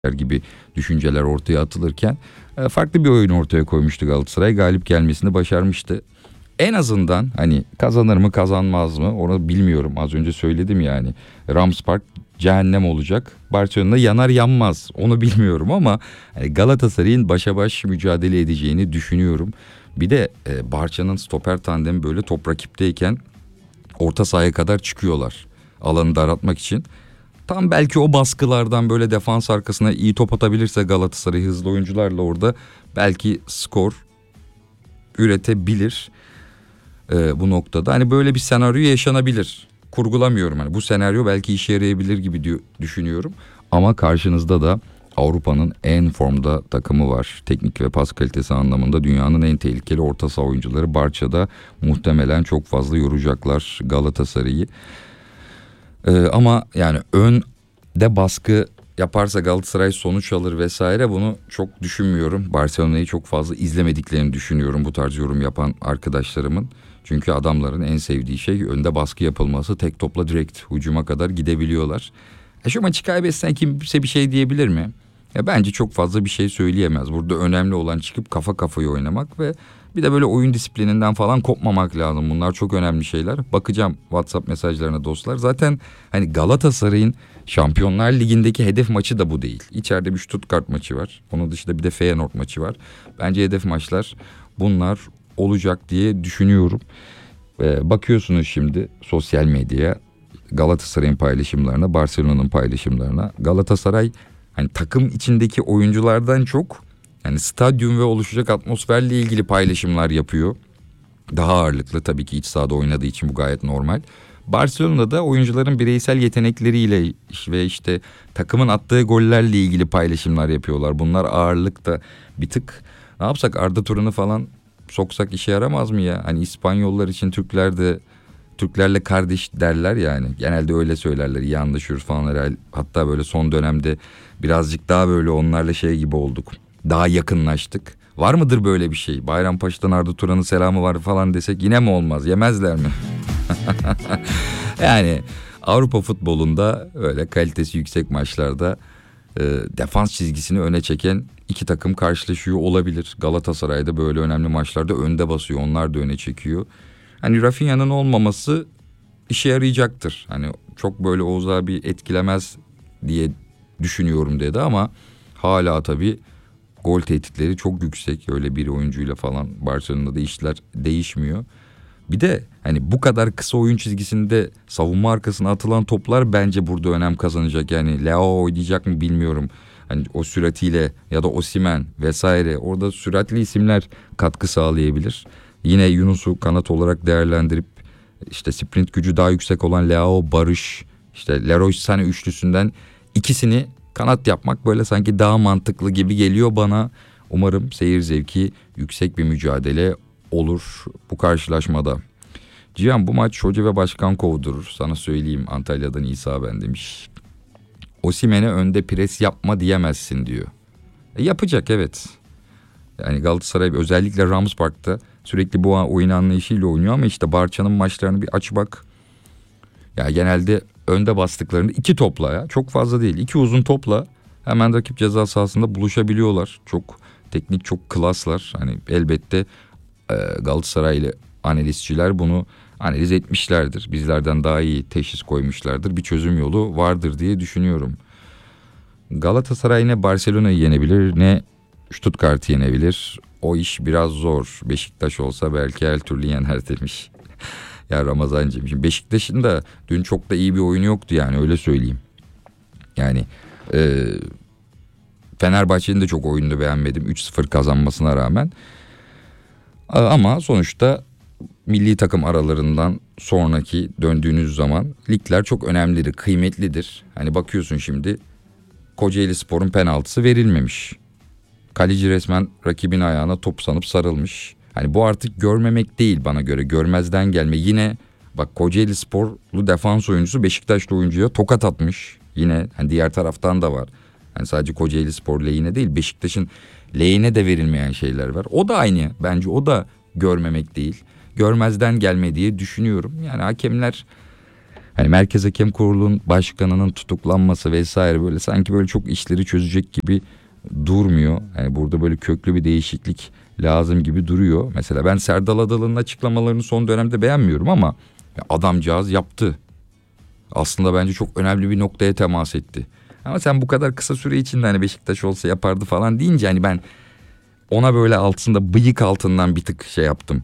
gibi düşünceler ortaya atılırken farklı bir oyun ortaya koymuştu Galatasaray. Galip gelmesini başarmıştı. En azından hani kazanır mı kazanmaz mı onu bilmiyorum. Az önce söyledim yani. Rams Park cehennem olacak. Barcelona yanar yanmaz. Onu bilmiyorum ama Galatasaray'ın başa baş mücadele edeceğini düşünüyorum. Bir de Barça'nın stoper tandemi böyle top rakipteyken orta sahaya kadar çıkıyorlar. Alanı daraltmak için. Tam belki o baskılardan böyle defans arkasına iyi top atabilirse Galatasaray hızlı oyuncularla orada belki skor üretebilir bu noktada. Hani böyle bir senaryo yaşanabilir. Kurgulamıyorum hani bu senaryo belki işe yarayabilir gibi düşünüyorum. Ama karşınızda da Avrupa'nın en formda takımı var. Teknik ve pas kalitesi anlamında dünyanın en tehlikeli orta saha oyuncuları. Barça'da muhtemelen çok fazla yoracaklar Galatasaray'ı. Ama yani önde baskı yaparsa Galatasaray sonuç alır vesaire bunu çok düşünmüyorum. Barcelona'yı çok fazla izlemediklerini düşünüyorum bu tarz yorum yapan arkadaşlarımın. Çünkü adamların en sevdiği şey önde baskı yapılması. Tek topla direkt hücuma kadar gidebiliyorlar. Şu maçı kaybetsen kimse bir şey diyebilir mi? Ya bence çok fazla bir şey söyleyemez. Burada önemli olan çıkıp kafa kafaya oynamak ve bir de böyle oyun disiplininden falan kopmamak lazım. Bunlar çok önemli şeyler. Bakacağım WhatsApp mesajlarına dostlar. Zaten hani Galatasaray'ın Şampiyonlar Ligi'ndeki hedef maçı da bu değil. İçeride bir Stuttgart maçı var. Onun dışında bir de Feyenoord maçı var. Bence hedef maçlar bunlar olacak diye düşünüyorum. Bakıyorsunuz şimdi sosyal medyaya, Galatasaray'ın paylaşımlarına, Barcelona'nın paylaşımlarına. Galatasaray hani takım içindeki oyunculardan çok yani stadyum ve oluşacak atmosferle ilgili paylaşımlar yapıyor. Daha ağırlıklı tabii ki iç sahada oynadığı için bu gayet normal. Barcelona'da oyuncuların bireysel yetenekleriyle ve işte takımın attığı gollerle ilgili paylaşımlar yapıyorlar. Bunlar ağırlıkta bir tık. Ne yapsak Arda Turan'ı falan soksak işe yaramaz mı ya? Hani İspanyollar için Türklerle kardeş derler yani. Genelde öyle söylerler. İyi anlaşıyoruz falan herhalde. Hatta böyle son dönemde birazcık daha böyle onlarla şey gibi olduk. Daha yakınlaştık. Var mıdır böyle bir şey? Bayrampaşa'dan Arda Turan'ın selamı var falan desek yine mi olmaz? Yemezler mi? Yani Avrupa futbolunda öyle kalitesi yüksek maçlarda defans çizgisini öne çeken iki takım karşılaşıyor olabilir. Galatasaray'da böyle önemli maçlarda önde basıyor. Onlar da öne çekiyor. Hani Rafinha'nın olmaması işe yarayacaktır. Hani çok böyle Oğuz abi etkilemez diye düşünüyorum dedi ama hala tabii gol tehditleri çok yüksek. Öyle bir oyuncuyla falan Barcelona'da işler değişmiyor. Bir de hani bu kadar kısa oyun çizgisinde savunma arkasına atılan toplar bence burada önem kazanacak. Yani Leao oynayacak mı bilmiyorum. Hani o süratiyle ya da Osimhen vesaire orada süratli isimler katkı sağlayabilir. Yine Yunus'u kanat olarak değerlendirip işte sprint gücü daha yüksek olan Leao, Barış, işte Leroy Sané üçlüsünden ikisini kanat yapmak böyle sanki daha mantıklı gibi geliyor bana. Umarım seyir zevki yüksek bir mücadele olur bu karşılaşmada. Cihan bu maç hoca ve başkan kovdurur. Sana söyleyeyim Antalya'dan İsa ben demiş. Osimhen'e önde pres yapma diyemezsin diyor. Yapacak evet. Yani Galatasaray özellikle Rams Park'ta sürekli bu oyun anlayışıyla oynuyor ama işte Barça'nın maçlarını bir aç bak. Ya genelde önde bastıklarında iki topla ya çok fazla değil. İki uzun topla hemen rakip ceza sahasında buluşabiliyorlar. Çok teknik çok klaslar. Hani elbette Galatasaraylı analistçiler bunu analiz etmişlerdir. Bizlerden daha iyi teşhis koymuşlardır. Bir çözüm yolu vardır diye düşünüyorum. Galatasaray ne Barcelona'yı yenebilir ne Stuttgart'ı yenebilir. O iş biraz zor. Beşiktaş olsa belki her türlü yener demiş. Ya Ramazancığım şimdi Beşiktaş'ın da dün çok da iyi bir oyunu yoktu yani öyle söyleyeyim. Yani Fenerbahçe'nin de çok oyununu beğenmedim 3-0 kazanmasına rağmen. Ama sonuçta milli takım aralarından sonraki döndüğünüz zaman ligler çok önemlidir, kıymetlidir. Hani bakıyorsun şimdi Kocaelispor'un penaltısı verilmemiş. Kaleci resmen rakibin ayağına top sanıp sarılmış. Hani bu artık görmemek değil bana göre. Görmezden gelme. Yine bak Kocaelisporlu defans oyuncusu Beşiktaşlı oyuncuya tokat atmış. Yine hani diğer taraftan da var. Hani sadece Kocaelispor lehine değil Beşiktaş'ın lehine de verilmeyen şeyler var. O da aynı. Bence o da görmemek değil. Görmezden gelme diye düşünüyorum. Yani hakemler Hani Merkez Hakem Kurulu'nun başkanının tutuklanması vesaire böyle sanki böyle çok işleri çözecek gibi durmuyor. Yani burada böyle köklü bir değişiklik lazım gibi duruyor. Mesela ben Serdal Adalı'nın açıklamalarını son dönemde beğenmiyorum ama adamcağız yaptı. Aslında bence çok önemli bir noktaya temas etti. Ama sen bu kadar kısa süre içinde hani Beşiktaş olsa yapardı falan deyince hani ben ona böyle altında bıyık altından bir tık şey yaptım.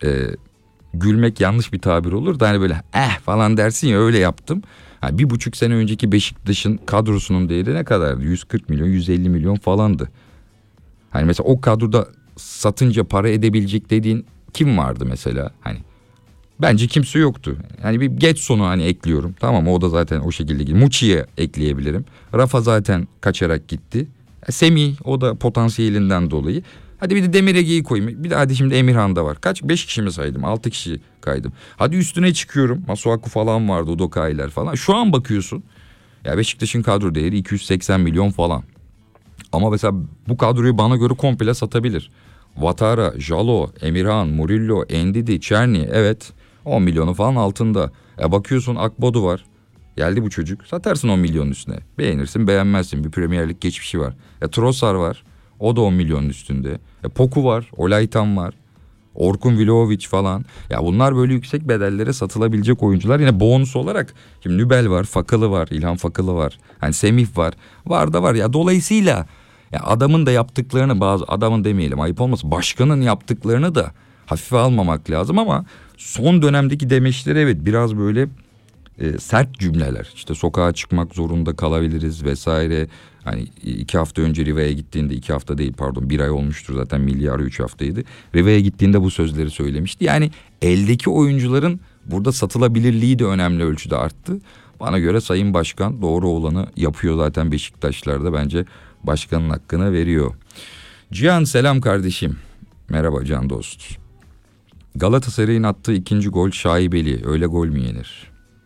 Gülmek yanlış bir tabir olur da hani böyle falan dersin ya, öyle yaptım. Ha, 1,5 sene önceki Beşiktaş'ın kadrosunun değeri ne kadardı? 140 milyon 150 milyon falandı. Hani mesela o kadroda satınca para edebilecek dediğin kim vardı mesela? Hani bence kimse yoktu. Hani bir Getson'u hani ekliyorum. Tamam, o da zaten o şekilde gitti. Muçi'ye ekleyebilirim. Rafa zaten kaçarak gitti. Semih, o da potansiyelinden dolayı. Hadi bir de Demir Ege'yi koyayım. Bir de hadi şimdi Emirhan da var. Kaç? 5 kişi mi saydım? 6 kişi kaydım. Hadi üstüne çıkıyorum. Masuaku falan vardı. Udokai'ler falan. Şu an bakıyorsun. Ya Beşiktaş'ın kadro değeri 280 milyon falan. Ama mesela bu kadroyu bana göre komple satabilir. Ouattara, Jalo, Emirhan, Murillo, Endidi, Çerni, evet 10 milyonu falan altında. Bakıyorsun Akbodu var. Geldi bu çocuk. Satarsın 10 milyonun üstüne. Beğenirsin beğenmezsin. Bir Premier Lig geçmişi var. Trossard var. O da 10 milyonun üstünde. Poku var. Olaytan var. Orkun Vlahovic falan. Ya bunlar böyle yüksek bedellere satılabilecek oyuncular. Yine bonus olarak şimdi Nübel var, Fakalı var, İlhan Fakalı var. Hani Semih var. Var da var ya, dolayısıyla ya adamın da yaptıklarını, bazı adamın demeyelim ayıp olmasın, başkanın yaptıklarını da hafife almamak lazım ama son dönemdeki demeçleri evet biraz böyle sert cümleler. İşte sokağa çıkmak zorunda kalabiliriz vesaire. Hani 2 hafta önce Riva'ya gittiğinde, 2 hafta değil pardon 1 ay olmuştur zaten, milyarı 3 haftaydı. Riva'ya gittiğinde bu sözleri söylemişti. Yani eldeki oyuncuların burada satılabilirliği de önemli ölçüde arttı. Bana göre Sayın Başkan doğru olanı yapıyor zaten, Beşiktaşlar da bence başkanın hakkını veriyor. Cihan selam kardeşim. Merhaba Can dost. Galatasaray'ın attığı 2. gol şaibeli. Öyle gol mü yenir?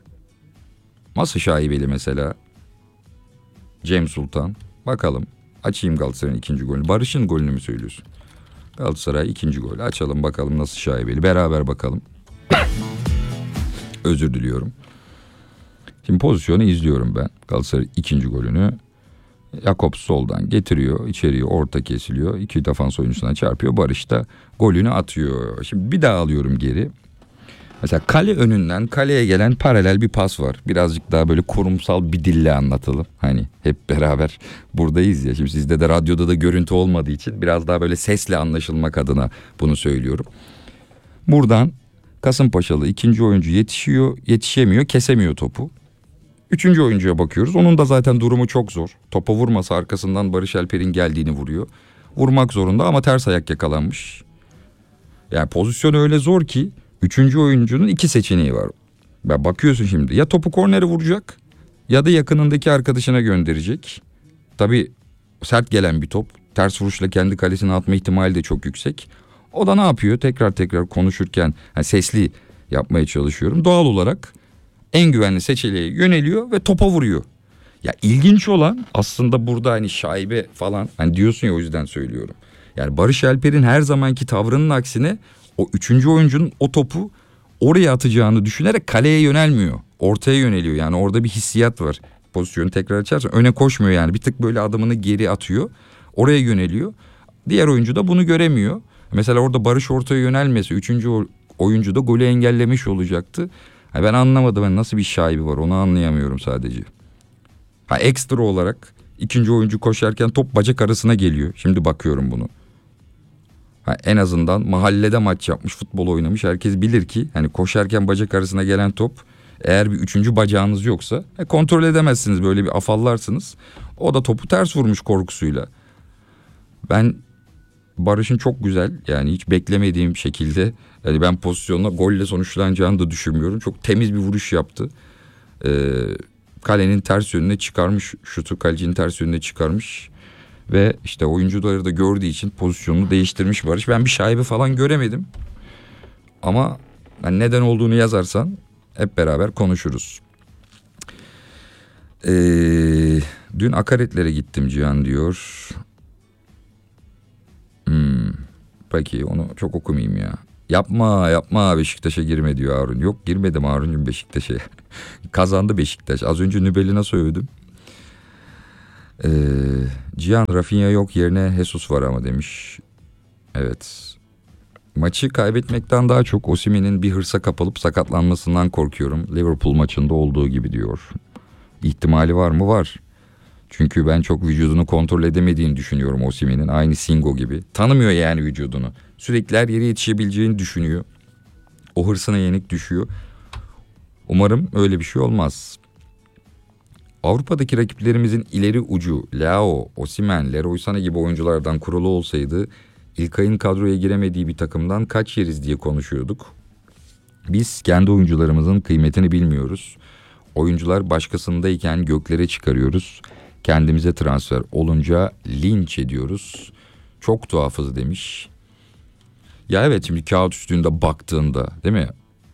Nasıl şaibeli mesela? Cem Sultan. Bakalım. Açayım Galatasaray'ın 2. golünü. Barış'ın golünü mü söylüyorsun? Galatasaray 2. gol. Açalım bakalım nasıl şaibeli. Beraber bakalım. Özür diliyorum. Şimdi pozisyonu izliyorum ben. Galatasaray 2. golünü. Jakobs soldan getiriyor. İçeriye orta kesiliyor. 2 defans oyuncusuna çarpıyor. Barış da golünü atıyor. Şimdi bir daha alıyorum geri. Mesela kale önünden kaleye gelen paralel bir pas var. Birazcık daha böyle kurumsal bir dille anlatalım. Hani hep beraber buradayız ya. Şimdi sizde de radyoda da görüntü olmadığı için biraz daha böyle sesle anlaşılmak adına bunu söylüyorum. Buradan Kasımpaşalı 2. oyuncu yetişiyor, yetişemiyor, kesemiyor topu. 3. oyuncuya bakıyoruz. Onun da zaten durumu çok zor. Topa vurmasa arkasından Barış Alper'in geldiğini vuruyor. Vurmak zorunda ama ters ayak yakalanmış. Yani pozisyon öyle zor ki 3. oyuncunun 2 seçeneği var. Ya bakıyorsun şimdi, ya topu kornere vuracak ya da yakınındaki arkadaşına gönderecek. Tabii sert gelen bir top. Ters vuruşla kendi kalesine atma ihtimali de çok yüksek. O da ne yapıyor? Tekrar konuşurken yani sesli yapmaya çalışıyorum. Doğal olarak en güvenli seçeneğe yöneliyor ve topa vuruyor. Ya ilginç olan aslında burada hani şaibe falan hani diyorsun ya, o yüzden söylüyorum. Yani Barış Alper'in her zamanki tavrının aksine o 3. oyuncunun o topu oraya atacağını düşünerek kaleye yönelmiyor. Ortaya yöneliyor, yani orada bir hissiyat var. Pozisyonu tekrar açarsan öne koşmuyor, yani bir tık böyle adımını geri atıyor. Oraya yöneliyor. Diğer oyuncu da bunu göremiyor. Mesela orada Barış ortaya yönelmesi 3. oyuncu da golü engellemiş olacaktı. Ben anlamadım, ben nasıl bir şaibi var onu anlayamıyorum sadece. Ekstra olarak 2. oyuncu koşarken top bacak arasına geliyor. Şimdi bakıyorum bunu. En azından mahallede maç yapmış, futbol oynamış. Herkes bilir ki hani koşarken bacak arasına gelen top, eğer bir 3. bacağınız yoksa kontrol edemezsiniz, böyle bir afallarsınız. O da topu ters vurmuş korkusuyla. Ben Barış'ın çok güzel, yani hiç beklemediğim şekilde, yani ben pozisyonla golle sonuçlanacağını da düşünmüyorum. Çok temiz bir vuruş yaptı. Kalenin ters yönüne çıkarmış şutu, kalecinin ters yönüne çıkarmış. Ve işte oyuncuları da gördüğü için pozisyonunu değiştirmiş Barış. Ben bir şaibe falan göremedim. Ama ben neden olduğunu yazarsan hep beraber konuşuruz. Dün akaretlere gittim Cihan diyor. Peki onu çok okumayayım ya. Yapma yapma Beşiktaş'a girme diyor Harun. Yok girmedim Harun'cum Beşiktaş'a. Kazandı Beşiktaş. Az önce Nübel'i nasıl övdüm? Ee, Cihan Rafinha yok yerine Jesus var ama demiş. Evet. Maçı kaybetmekten daha çok Osimhen'in bir hırsa kapılıp sakatlanmasından korkuyorum. Liverpool maçında olduğu gibi diyor. İhtimali var mı? Var. Çünkü ben çok vücudunu kontrol edemediğini düşünüyorum Osimhen'in. Aynı Singo gibi. Tanımıyor yani vücudunu. Sürekli her yere yetişebileceğini düşünüyor. O hırsına yenik düşüyor. Umarım öyle bir şey olmaz. Avrupa'daki rakiplerimizin ileri ucu Leao, Osimhen, Leroy Sané gibi oyunculardan kurulu olsaydı İlkay'ın kadroya giremediği bir takımdan kaç yeriz diye konuşuyorduk. Biz kendi oyuncularımızın kıymetini bilmiyoruz. Oyuncular başkasındayken göklere çıkarıyoruz. Kendimize transfer olunca linç ediyoruz. Çok tuhafız demiş. Ya evet şimdi kağıt üstünde baktığında değil mi?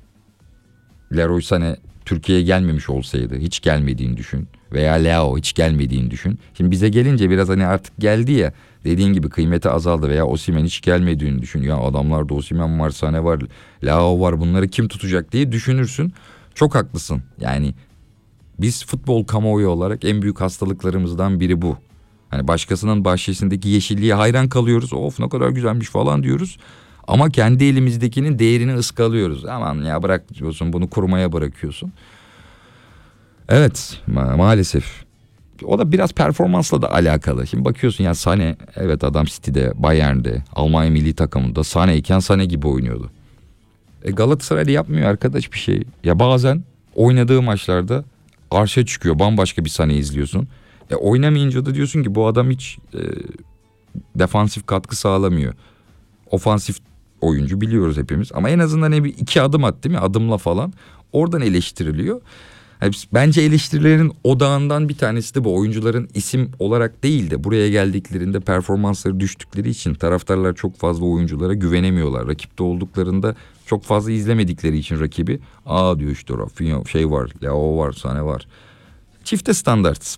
Leroy Sané Türkiye'ye gelmemiş olsaydı hiç gelmediğini düşün. Veya Leao hiç gelmediğini düşün. Şimdi bize gelince biraz hani artık geldi ya dediğin gibi kıymeti azaldı veya Osimhen hiç gelmediğini düşün. Ya adamlarda Osimhen var, Sané var, Leao var bunları kim tutacak diye düşünürsün. Çok haklısın yani biz futbol kamuoyu olarak en büyük hastalıklarımızdan biri bu. Hani başkasının bahçesindeki yeşilliğe hayran kalıyoruz. Of ne kadar güzelmiş falan diyoruz. Ama kendi elimizdekinin değerini ıskalıyoruz. Aman ya bırak diyorsun bunu kurumaya bırakıyorsun. Evet maalesef. O da biraz performansla da alakalı. Şimdi bakıyorsun ya Sané evet adam City'de, Bayern'de, Almanya milli takımında Sané iken Sané gibi oynuyordu. Galatasaray'da yapmıyor arkadaş bir şey. Ya bazen oynadığı maçlarda arşa çıkıyor bambaşka bir Sané izliyorsun. Oynamayınca da diyorsun ki bu adam hiç defansif katkı sağlamıyor. Ofansif oyuncu biliyoruz hepimiz ama en azından bir iki adım at değil mi adımla falan oradan eleştiriliyor. Yani bence eleştirilerin odağından bir tanesi de bu oyuncuların isim olarak değil de buraya geldiklerinde performansları düştükleri için taraftarlar çok fazla oyunculara güvenemiyorlar. Rakipte olduklarında çok fazla izlemedikleri için rakibi diyor işte Rafinha şey var, Leao var, Sané var. Çifte standart.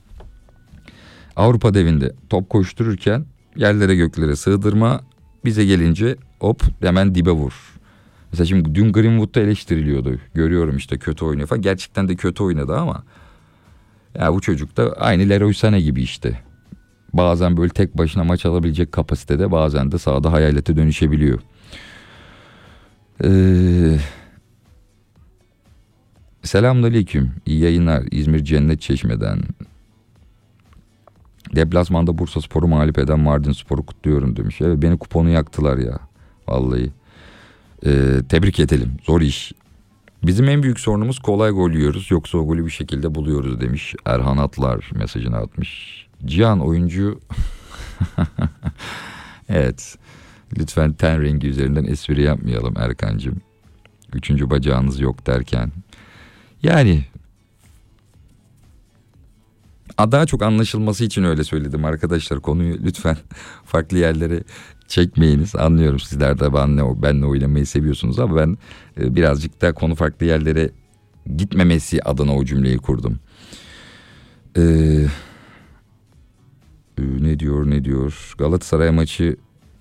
Avrupa devinde top koştururken yerlere göklere sığdırma bize gelince hop hemen dibe vur. Mesela şimdi dün Greenwood'da eleştiriliyordu. Görüyorum işte kötü oynuyor falan. Gerçekten de kötü oynadı ama ya bu çocuk da aynı Leroy Sané gibi işte. Bazen böyle tek başına maç alabilecek kapasitede bazen de sahada hayalete dönüşebiliyor. Selamünaleyküm. İyi yayınlar. İzmir Cennet Çeşme'den. Deplasmanda Bursaspor'u mağlup eden Mardinspor'u kutluyorum demiş. Evet beni kuponu yaktılar ya. Vallahi. Tebrik edelim. Zor iş. Bizim en büyük sorunumuz kolay gol yiyoruz. Yoksa o golü bir şekilde buluyoruz demiş. Erhan Atlar mesajını atmış. Cihan oyuncu... Evet. Lütfen ten rengi üzerinden espri yapmayalım Erkancığım. Üçüncü bacağınız yok derken. Yani... Daha çok anlaşılması için öyle söyledim arkadaşlar. Konuyu lütfen farklı yerlere çekmeyiniz. Anlıyorum sizler de benle oynamayı seviyorsunuz ama ben birazcık da konu farklı yerlere gitmemesi adına o cümleyi kurdum. Ne diyor Galatasaray maçı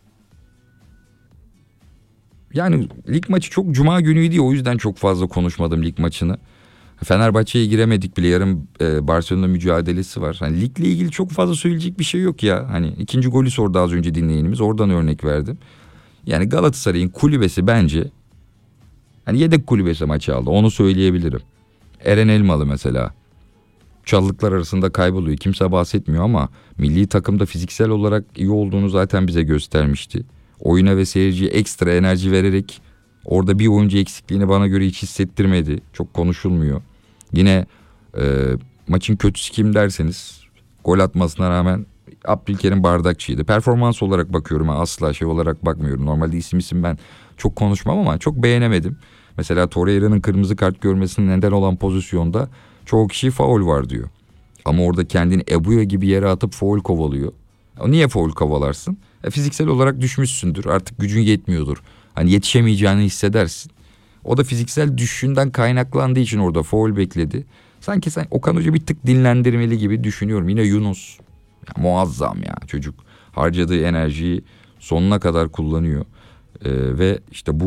yani lig maçı çok cuma günüydü ya, o yüzden çok fazla konuşmadım lig maçını. Fenerbahçe'ye giremedik bile, yarın Barcelona mücadelesi var. Hani ligle ilgili çok fazla söyleyecek bir şey yok ya. Hani ikinci golü sordu az önce dinleyenimiz, oradan örnek verdim. Yani Galatasaray'ın kulübesi bence hani yedek kulübesi maçı aldı, onu söyleyebilirim. Eren Elmalı mesela çalılıklar arasında kayboluyor, kimse bahsetmiyor ama milli takımda fiziksel olarak iyi olduğunu zaten bize göstermişti. Oyuna ve seyirciye ekstra enerji vererek orada bir oyuncu eksikliğini bana göre hiç hissettirmedi. Çok konuşulmuyor. Yine maçın kötüsü kim derseniz gol atmasına rağmen Abdülkerim Bardakçı'ydı. Performans olarak bakıyorum, asla şey olarak bakmıyorum. Normalde isim ben çok konuşmam ama çok beğenemedim. Mesela Torreira'nın kırmızı kart görmesinin neden olan pozisyonda çoğu kişi faul var diyor. Ama orada kendini Ebuya gibi yere atıp faul kovalıyor. Niye faul kovalarsın? Fiziksel olarak düşmüşsündür, artık gücün yetmiyordur. Hani yetişemeyeceğini hissedersin. O da fiziksel düşüşünden kaynaklandığı için orada faul bekledi. Sanki Okan Hoca bir tık dinlendirmeli gibi düşünüyorum. Yine Yunus ya, muazzam ya çocuk. Harcadığı enerjiyi sonuna kadar kullanıyor. Ve işte bu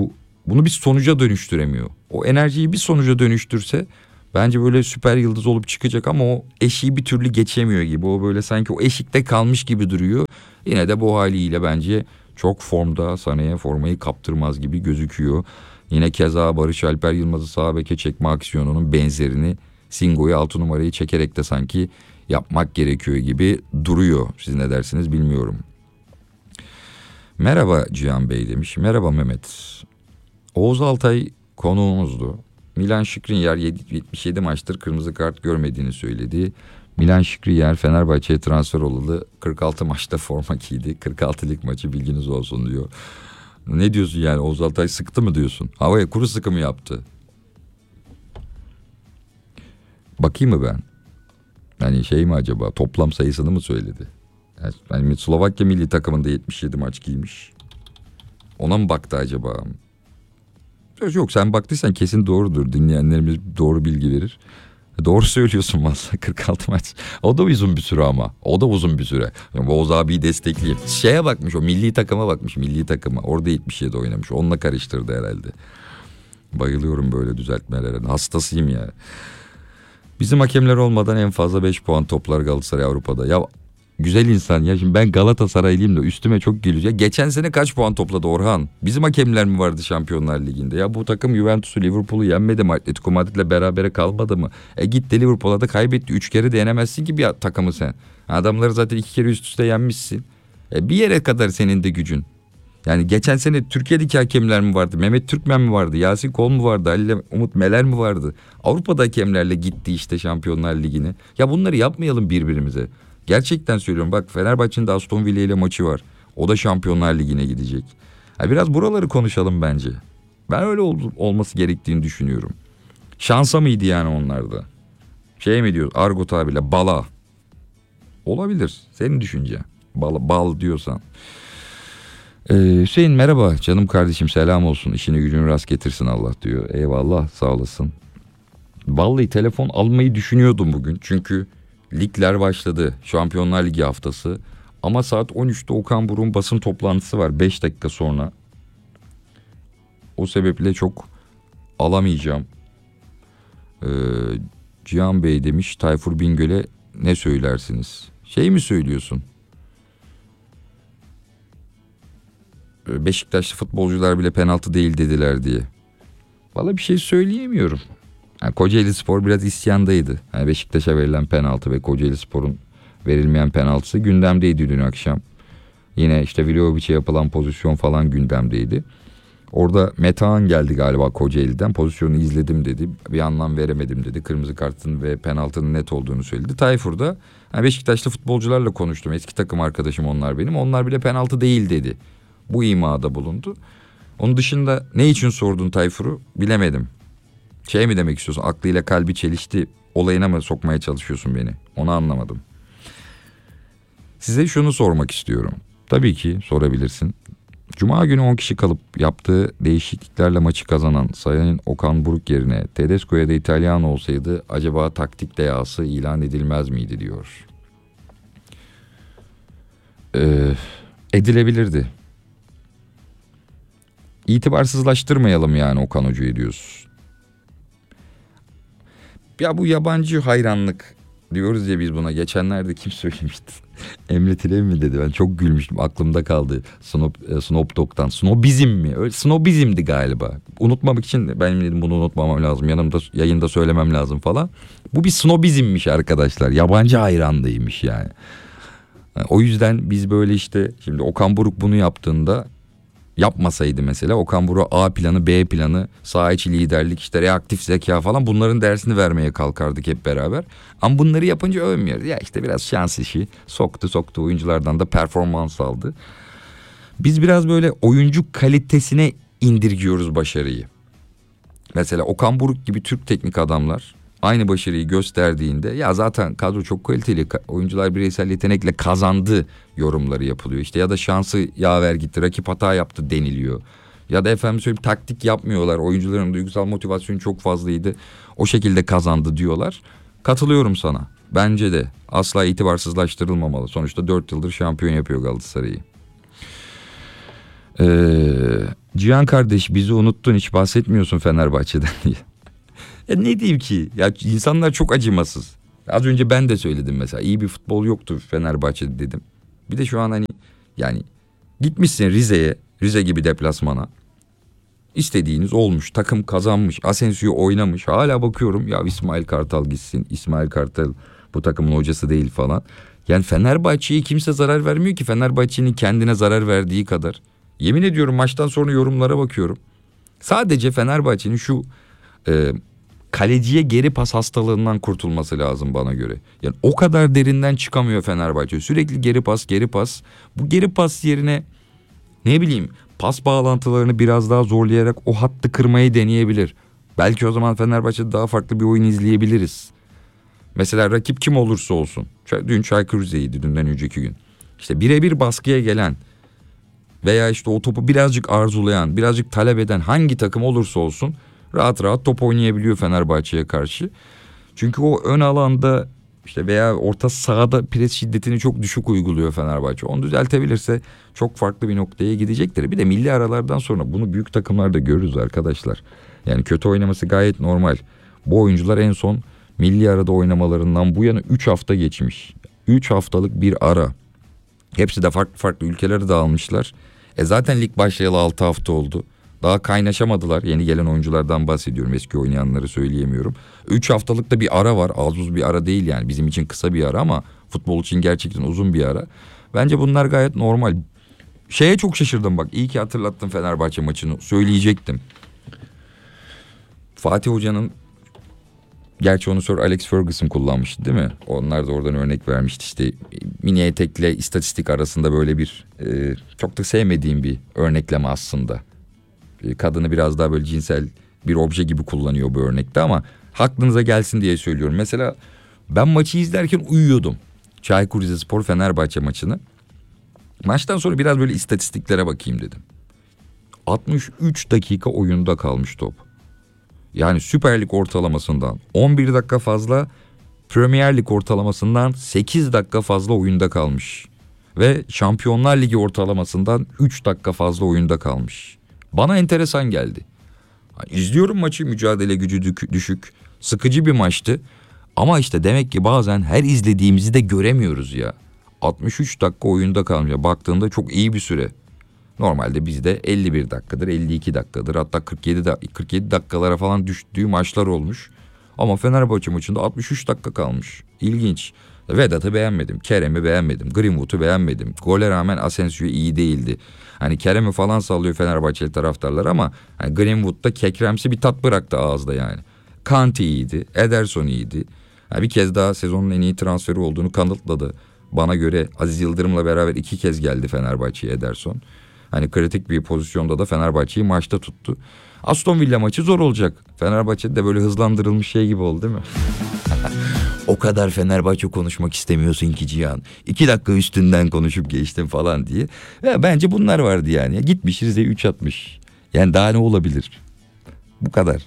Bunu bir sonuca dönüştüremiyor. O enerjiyi bir sonuca dönüştürse bence böyle süper yıldız olup çıkacak ama o eşiği bir türlü geçemiyor gibi. O böyle sanki o eşikte kalmış gibi duruyor. Yine de bu haliyle bence çok formda, Sané'ye formayı kaptırmaz gibi gözüküyor. Yine keza Barış Alper Yılmaz'ı sağ beke çekme aksiyonunun benzerini Singo'yu 6 numarayı çekerek de sanki yapmak gerekiyor gibi duruyor. Siz ne dersiniz bilmiyorum. Merhaba Cihan Bey demiş. Merhaba Mehmet. Oğuz Altay konuğumuzdu. Milan Skriniar 77 maçtır kırmızı kart görmediğini söyledi. Milan Skriniar Fenerbahçe'ye transfer olalı 46 maçta forma giydi. 46 lig maçı bilginiz olsun diyor. Ne diyorsun yani, Oğuz Altay sıktı mı diyorsun? Havaya kuru sıkı mı yaptı? Bakayım mı ben? Yani şey mi acaba, toplam sayısını mı söyledi? Yani Slovakya milli takımında 77 maç giymiş. Ona mı baktı acaba? Yok, sen baktıysan kesin doğrudur. Dinleyenlerimiz doğru bilgi verir. Doğru söylüyorsun valla, 46 maç. O da uzun bir süre ama. O da uzun bir süre. Yani Oğuz abiyi destekleyeyim. Şeye bakmış, o milli takıma bakmış, milli takıma. Orada 77 oynamış. Onunla karıştırdı herhalde. Bayılıyorum böyle düzeltmelere. Hastasıyım ya. Bizim hakemler olmadan en fazla 5 puan toplar Galatasaray Avrupa'da. Ya güzel insan ya, şimdi ben Galatasaraylıyım da üstüme çok geliyor. Ya geçen sene kaç puan topladı Orhan? Bizim hakemler mi vardı Şampiyonlar Ligi'nde? Ya bu takım Juventus'u, Liverpool'u yenmedi mi? Atletico Madrid'le berabere kalmadı mı? Gitti Liverpool'a da kaybetti. 3 kere de yenemezsin ki bir takımı sen. Adamları zaten 2 kere üst üste yenmişsin. Bir yere kadar senin de gücün. Yani geçen sene Türkiye'deki hakemler mi vardı? Mehmet Türkmen mi vardı? Yasin Kol mu vardı? Halil Umut Meler mi vardı? Avrupa'da hakemlerle gitti işte Şampiyonlar Ligi'ne. Ya bunları yapmayalım birbirimize. Gerçekten söylüyorum, bak Fenerbahçe'nin de Aston Villa ile maçı var. O da Şampiyonlar Ligi'ne gidecek. Biraz buraları konuşalım bence. Ben öyle olması gerektiğini düşünüyorum. Şansa mıydı yani onlarda? Şey mi diyor Argo abiyle, bala. Olabilir, senin düşüncen. Bal diyorsan. Hüseyin merhaba canım kardeşim, selam olsun, işini gücünü rast getirsin Allah diyor. Eyvallah, sağ olasın. Vallahi telefon almayı düşünüyordum bugün çünkü ligler başladı, Şampiyonlar Ligi haftası, ama saat 13'te Okan Buruk'un basın toplantısı var 5 dakika sonra. O sebeple çok alamayacağım. Cihan Bey demiş, Tayfur Bingöl'e ne söylersiniz? Şey mi söylüyorsun? Beşiktaşlı futbolcular bile penaltı değil dediler diye. Vallahi bir şey söyleyemiyorum. Yani Kocaelispor biraz isyandaydı. Yani Beşiktaş'a verilen penaltı ve Kocaelispor'un verilmeyen penaltısı gündemdeydi dün akşam. Yine işte Vlahovic'e yapılan pozisyon falan gündemdeydi. Orada Metehan geldi galiba Kocaeli'den. Pozisyonu izledim dedi. Bir anlam veremedim dedi. Kırmızı kartın ve penaltının net olduğunu söyledi. Tayfur da yani Beşiktaşlı futbolcularla konuştum. Eski takım arkadaşım onlar benim. Onlar bile penaltı değil dedi. Bu imada bulundu. Onun dışında ne için sordun Tayfur'u bilemedim. Şey mi demek istiyorsun, aklıyla kalbi çelişti olayına mı sokmaya çalışıyorsun beni? Onu anlamadım. Size şunu sormak istiyorum. Tabii ki sorabilirsin. Cuma günü 10 kişi kalıp yaptığı değişikliklerle maçı kazanan Sayın Okan Buruk yerine Tedesco'ya da İtalyan olsaydı acaba taktik deyası ilan edilmez miydi diyor. Edilebilirdi. İtibarsızlaştırmayalım yani Okan Hoca'yı diyoruz. Ya bu yabancı hayranlık diyoruz ya biz buna. Geçenlerde kim söylemişti? Emre Tilev mi dedi? Ben çok gülmüştüm. Aklımda kaldı. Snoop Dogg'dan. Snobizm mi? Öyle, snobizmdi galiba. Unutmamak için ben dedim bunu unutmamam lazım. Yanımda yayında söylemem lazım falan. Bu bir snobizmmiş arkadaşlar. Yabancı hayranlığıymış yani. O yüzden biz böyle işte şimdi Okan Buruk bunu yaptığında, yapmasaydı mesela Okan Buruk A planı, B planı, saha içi liderlik, işte reaktif zeka falan, bunların dersini vermeye kalkardık hep beraber. Ama bunları yapınca övmüyoruz. Ya işte biraz şans işi, soktu oyunculardan da performans aldı. Biz biraz böyle oyuncu kalitesine indirgiyoruz başarıyı. Mesela Okan Buruk gibi Türk teknik adamlar aynı başarıyı gösterdiğinde ya zaten kadro çok kaliteli, oyuncular bireysel yetenekle kazandı yorumları yapılıyor. İşte ya da şansı yaver gitti, rakip hata yaptı deniliyor. Ya da efendim söyleyeyim taktik yapmıyorlar, oyuncuların duygusal motivasyonu çok fazlaydı, o şekilde kazandı diyorlar. Katılıyorum sana. Bence de asla itibarsızlaştırılmamalı. Sonuçta 4 yıldır şampiyon yapıyor Galatasaray'ı. Cihan kardeş bizi unuttun, hiç bahsetmiyorsun Fenerbahçe'den diye. Ne diyeyim ki? Ya insanlar çok acımasız. Az önce ben de söyledim mesela. İyi bir futbol yoktu Fenerbahçe'de dedim. Bir de şu an hani yani gitmişsin Rize'ye, Rize gibi deplasmana. İstediğiniz olmuş. Takım kazanmış. Asensio oynamış. Hala bakıyorum ya İsmail Kartal gitsin. İsmail Kartal bu takımın hocası değil falan. Yani Fenerbahçe'ye kimse zarar vermiyor ki. Fenerbahçe'nin kendine zarar verdiği kadar. Yemin ediyorum maçtan sonra yorumlara bakıyorum. Sadece Fenerbahçe'nin şu kaleciye geri pas hastalığından kurtulması lazım bana göre. Yani o kadar derinden çıkamıyor Fenerbahçe. Sürekli geri pas, geri pas. Bu geri pas yerine ne bileyim pas bağlantılarını biraz daha zorlayarak o hattı kırmayı deneyebilir. Belki o zaman Fenerbahçe'de daha farklı bir oyun izleyebiliriz. Mesela rakip kim olursa olsun. Dün Çaykur Rize'ydi, dünden önceki gün. İşte birebir baskıya gelen veya işte o topu birazcık arzulayan, birazcık talep eden hangi takım olursa olsun rahat rahat top oynayabiliyor Fenerbahçe'ye karşı. Çünkü o ön alanda işte veya orta sahada pres şiddetini çok düşük uyguluyor Fenerbahçe. Onu düzeltebilirse çok farklı bir noktaya gidecektir. Bir de milli aralardan sonra bunu büyük takımlarda görürüz arkadaşlar. Yani kötü oynaması gayet normal. Bu oyuncular en son milli arada oynamalarından bu yana 3 hafta geçmiş. 3 haftalık bir ara. Hepsi de farklı farklı ülkelere dağılmışlar. Zaten lig başlayalı 6 hafta oldu. Daha kaynaşamadılar. Yeni gelen oyunculardan bahsediyorum. Eski oynayanları söyleyemiyorum. 3 haftalık da bir ara var. Az uz bir ara değil yani. Bizim için kısa bir ara ama futbol için gerçekten uzun bir ara. Bence bunlar gayet normal. Şeye çok şaşırdım bak. İyi ki hatırlattın Fenerbahçe maçını. Söyleyecektim. Fatih Hoca'nın, gerçi onu sonra Alex Ferguson kullanmıştı değil mi? Onlar da oradan örnek vermişti. İşte mini etekle istatistik arasında böyle bir çok da sevmediğim bir örnekleme aslında. Kadını biraz daha böyle cinsel bir obje gibi kullanıyor bu örnekte ama aklınıza gelsin diye söylüyorum. Mesela ben maçı izlerken uyuyordum. Çaykur Rizespor Fenerbahçe maçını. Maçtan sonra biraz böyle istatistiklere bakayım dedim. 63 dakika oyunda kalmış top. Yani Süper Lig ortalamasından 11 dakika fazla, Premier Lig ortalamasından 8 dakika fazla oyunda kalmış. Ve Şampiyonlar Ligi ortalamasından 3 dakika fazla oyunda kalmış. Bana enteresan geldi. İzliyorum maçı, mücadele gücü düşük, sıkıcı bir maçtı. Ama işte demek ki bazen her izlediğimizi de göremiyoruz ya. 63 dakika oyunda kalmış. Baktığında çok iyi bir süre. Normalde bizde 51 dakikadır, 52 dakikadır, hatta 47 dakikalara falan düştüğü maçlar olmuş. Ama Fenerbahçe maçında 63 dakika kalmış. İlginç. Vedat'ı beğenmedim, Kerem'i beğenmedim, Greenwood'u beğenmedim. Gole rağmen Asensio iyi değildi. Hani Kerem'i falan sallıyor Fenerbahçeli taraftarlar ama hani Greenwood'da kekremsi bir tat bıraktı ağızda yani. Kanti iyiydi, Ederson iyiydi. Yani bir kez daha sezonun en iyi transferi olduğunu kanıtladı. Bana göre Aziz Yıldırım'la beraber 2 kez geldi Fenerbahçe'ye Ederson. Hani kritik bir pozisyonda da Fenerbahçe'yi maçta tuttu. Aston Villa maçı zor olacak. Fenerbahçe'de de böyle hızlandırılmış şey gibi oldu değil mi? O kadar Fenerbahçe konuşmak istemiyorsun ki Cihan. 2 dakika üstünden konuşup geçtim falan diye. Ya bence bunlar vardı yani. Ya gitmiş Rize'ye 3 atmış. Yani daha ne olabilir? Bu kadar.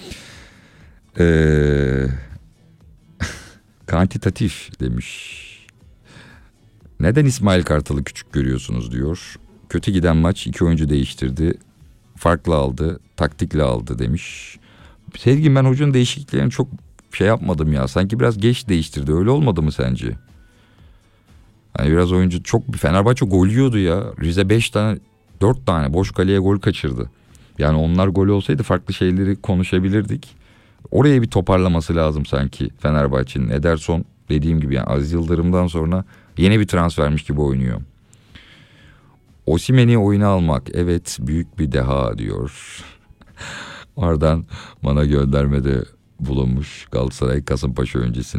Kantitatif demiş. Neden İsmail Kartal'ı küçük görüyorsunuz diyor. Kötü giden maç 2 oyuncu değiştirdi. Farklı aldı, taktikle aldı demiş. Sevgim, ben hocanın değişikliklerini çok şey yapmadım ya. Sanki biraz geç değiştirdi. Öyle olmadı mı sence? Hani biraz oyuncu çok, Fenerbahçe gol yiyordu ya. Rize 4 tane boş kaleye gol kaçırdı. Yani onlar gol olsaydı farklı şeyleri konuşabilirdik. Oraya bir toparlaması lazım sanki Fenerbahçe'nin. Ederson dediğim gibi yani Aziz Yıldırım'dan sonra yeni bir transfermiş gibi oynuyor. Osimhen'i oyuna almak evet büyük bir deha diyor. Oradan bana göndermede bulunmuş Galatasaray Kasımpaşa öncesinde.